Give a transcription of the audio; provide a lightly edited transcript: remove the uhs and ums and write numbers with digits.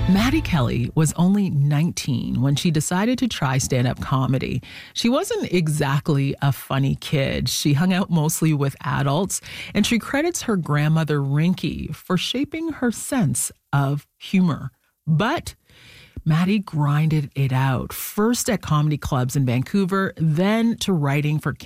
Maddie Kelly was only 19 when she decided to try stand-up comedy. She wasn't exactly a funny kid. She hung out mostly with adults, and she credits her grandmother Rinky for shaping her sense of humor. But Maddie grinded it out, first at comedy clubs in Vancouver, then to writing for